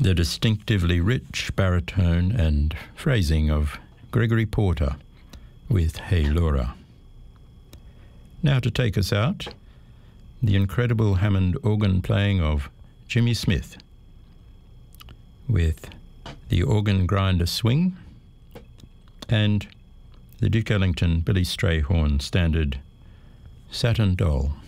the distinctively rich baritone and phrasing of Gregory Porter with Hey Laura. Now to take us out, the incredible Hammond organ playing of Jimmy Smith with the organ grinder swing and the Duke Ellington Billy Strayhorn standard Saturn Doll.